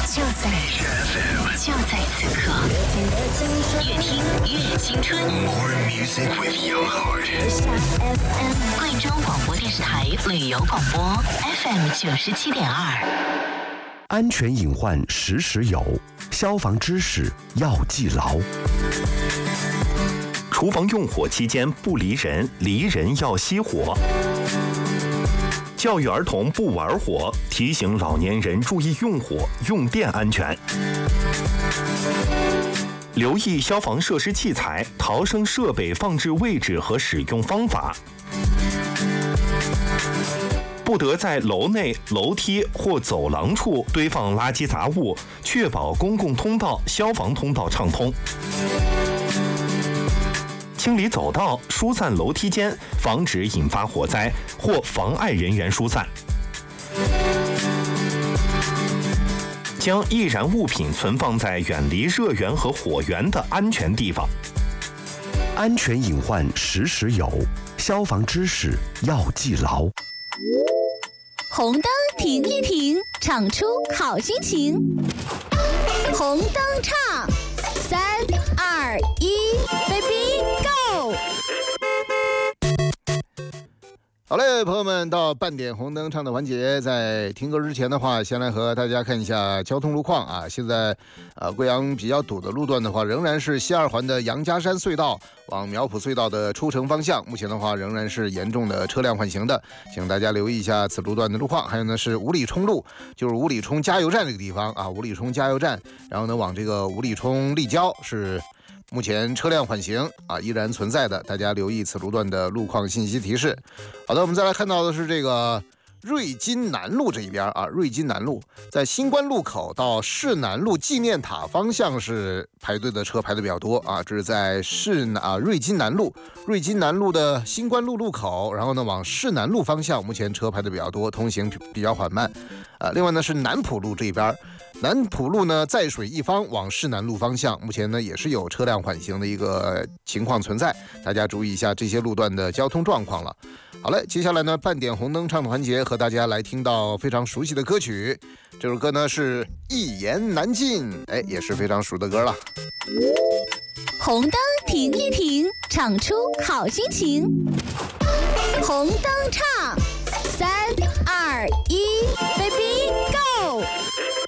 就在此刻，越听越青春。 More music with your heart. 贵州广播电视台旅游广播 FM 97.2。 安全隐患时时有，消防知识要记牢。 厨房用火期间不离人，离人要熄火。教育儿童不玩火，提醒老年人注意用火、用电安全。留意消防设施器材、逃生设备放置位置和使用方法。不得在楼内、楼梯或走廊处堆放垃圾杂物，确保公共通道、消防通道畅通。清理走道、疏散楼梯间，防止引发火灾或妨碍人员疏散。将易燃物品存放在远离热源和火源的安全地方。 安全隐患时时有，消防知识要记牢。 红灯停一停，唱出好心情。红灯唱，3、2、1 ，Baby Go！ 好嘞，朋友们，到半点红灯唱的环节，在听歌之前的话，先来和大家看一下交通路况啊。现在贵阳比较堵的路段的话，仍然是西二环的杨家山隧道往苗圃隧道的出城方向，目前的话仍然是严重的车辆缓行的，请大家留意一下此路段的路况。还有呢是五里冲路，就是五里冲加油站这个地方啊，五里冲加油站，然后呢往这个五里冲立交是目前车辆缓行啊依然存在的，大家留意此路段的路况信息提示。好的，我们再来看到的是这个瑞金南路这一边啊，瑞金南路在新关路口到市南路纪念塔方向是排队的车排的比较多啊，这是在瑞金南路的新关路路口，然后呢往市南路方向目前车排的比较多，通行比较缓慢。另外呢是南浦路这一边。南浦路呢，在水一方往市南路方向，目前呢也是有车辆缓行的一个情况存在，大家注意一下这些路段的交通状况了。好嘞，接下来呢，半点红灯唱的环节，和大家来听到非常熟悉的歌曲。这首歌呢是《一言难尽》，也是非常熟的歌了。 红灯停一停，唱出好心情。红灯唱，3、2、1 ，Baby Go！